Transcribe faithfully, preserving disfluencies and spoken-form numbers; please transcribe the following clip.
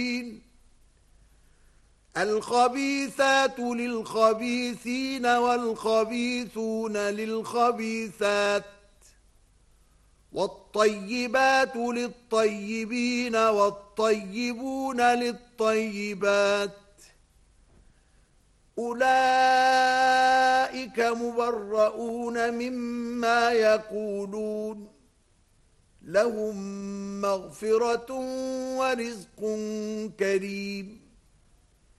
الخبيثات للخبيثين والخبيثون للخبيثات والطيبات للطيبين والطيبون للطيبات أولئك مبرؤون مما يقولون لهم مغفرة ورزق كريم